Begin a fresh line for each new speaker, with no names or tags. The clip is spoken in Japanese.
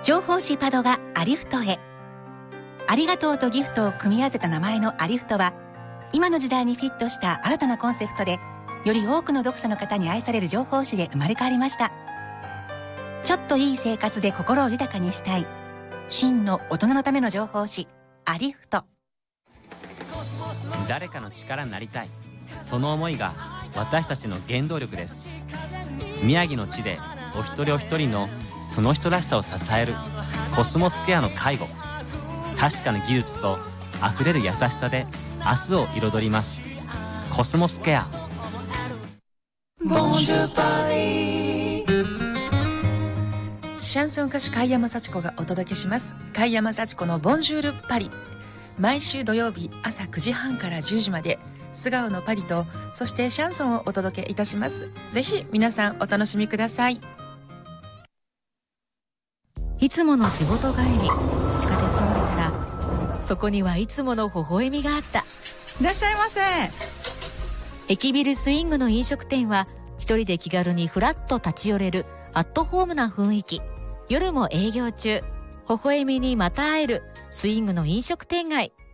情報誌パドがアリフトへ。ありがとうとギフトを組み合わせた名前のアリフトは、今の時代にフィットした新たなコンセプトで、より多くの読者の方に愛される情報誌で生まれ変わりました。ちょっといい生活で心を豊かにしたい、真の大人のための情報誌アリフト。
誰かの力になりたい、その思いが私たちの原動力です。宮城の地でお一人お一人のその人らしさを支えるコスモスケアの介護、確かな技術とあふれる優しさで明日を彩ります。コスモスケア。
ボンジュパリ。シャンソン歌手貝山幸子がお届けします。貝山幸子のボンジュールパリ。毎週土曜日朝9時半から10時まで、素顔のパリとそしてシャンソンをお届けいたします。ぜひ皆さんお楽しみください。
いつもの仕事帰り、地下鉄を降りたらそこにはいつもの微笑みがあった。
いらっしゃいませ。
駅ビルスイングの飲食店は一人で気軽にフラッと立ち寄れるアットホームな雰囲気。夜も営業中、微笑みにまた会えるスイングの飲食店街。